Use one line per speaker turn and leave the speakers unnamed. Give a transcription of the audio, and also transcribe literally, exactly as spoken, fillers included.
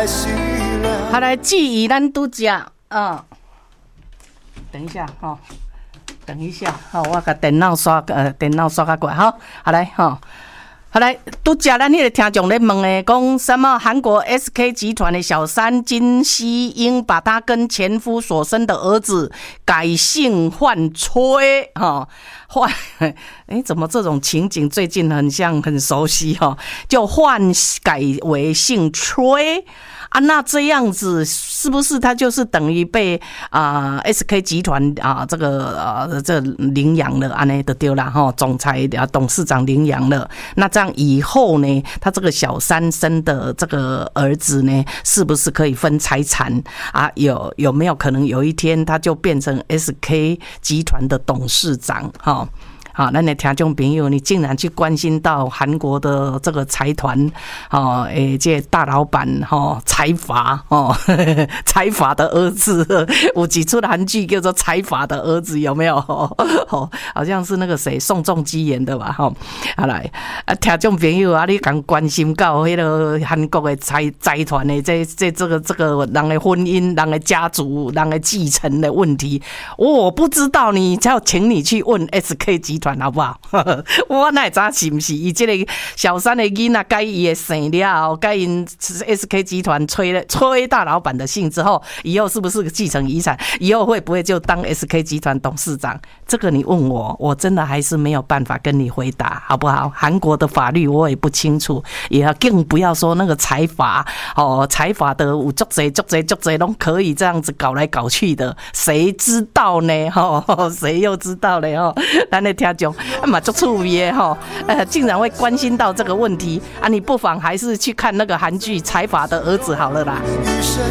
好来，记忆咱都讲，嗯，等一下哈、哦，等一下，好，我把电脑刷呃电脑刷较过，好，好来哈。哦好来，拄则咱迄个听众咧问诶，讲什么？韩国 S K 集团的小三金希英把她跟前夫所生的儿子改姓换崔，哈，换，哎，怎么这种情景最近很像很熟悉哈？就换改为姓崔。啊，那这样子是不是他就是等于被啊、呃、S K 集团啊这个呃这领养了，安尼就对了哈，总裁啊董事长领养了，那这样以后呢，他这个小三生的这个儿子呢，是不是可以分财产啊？有有没有可能有一天他就变成 S K 集团的董事长哈？好，咱的听众朋友，你竟然去关心到韩国的这个财团，哦，诶，这大老板，哦，财阀，哦，财阀的儿子，有几出韩剧叫做《财阀的儿子》，有没有？哦，好像是那个谁宋仲基演的吧？哈，好来，啊，听众朋友啊，你敢关心到迄个韩国的财财团的这这这个这个人的婚姻、人的家族、人的继承的问题，我不知道，你要请你去问 S K 集团。好不好？我哪会知是不是？伊这个小三的囡仔改伊的姓了，改因 S K 集团崔崔大老板的姓之后，以后是不是继承遗产？以后会不会就当 S K 集团董事长？这个你问我，我真的还是没有办法跟你回答，好不好？韩国的法律我也不清楚，也更不要说那个财阀哦，财阀的有足侪足侪足侪都可以这样子搞来搞去的，谁知道呢？哦，谁又知道呢？哦，咱的听。啊嘛，就趣味的哈，呃，竟然会关心到这个问题啊！你不妨还是去看那个韩剧《财阀的儿子》好了啦。